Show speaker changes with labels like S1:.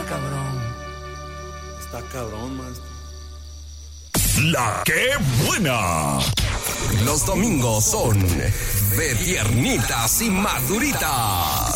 S1: cabrón.
S2: Está cabrón, maestro.
S3: La que buena. Los domingos son de tiernitas y maduritas.